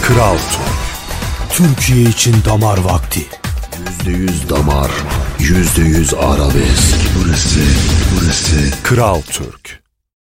Kral Türk. Türkiye için damar vakti. %100 damar, %100 arabesk. Burası Kral Türk.